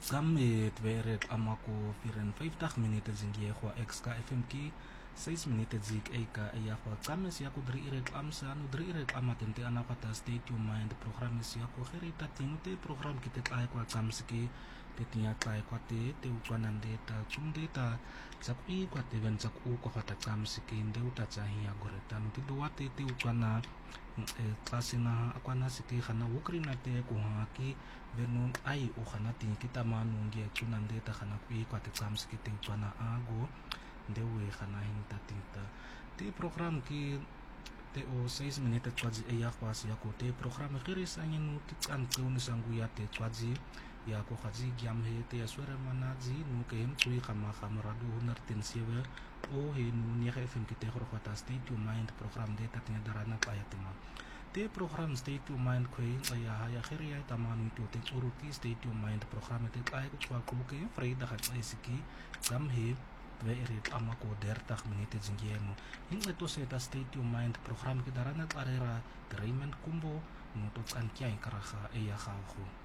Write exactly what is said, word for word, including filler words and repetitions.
Kami tveret amako vierenvijftig minuten zingie kwa X K F M ki seis minuten zik eka iya kwa kami siya ko dri irek am sa no dri irek am atente anakata state your mind program siya ko herita tinute program kita tlay kwa kami siki tetinya tlay kwa te te ukwanan data cum data sak i kwa te ven sak u kwa kata kami siki nde uta hiya goreta no te dua te te ukwana klase na akwana siki khana wukri na te ko haki venun ai o khana tin kita manungi chunan data khana kui kwa te kami siki te ukwana ago ndewe khana hinta tinta te program ki te o seis minute twaji e yakwa si yako te program khiri sanyi nu tikan tuni sangu ya te twaji ya ko khaji gyam he te aswara manaji nu ke hem chui khama khamradu hunar tin siwe o he nu ni F M ki te khro khata state your mind program data tin darana payatima te program state your mind khoi ya ya khiri ya tamanu to te uruti state your mind program te ai ko chwa ko ke frei da khat isiki gam he we erit amako dertig minute zingiemo in ito seta state your mind program ki darana arera Raymond Kumbo nutot an kiay karaha eya khawho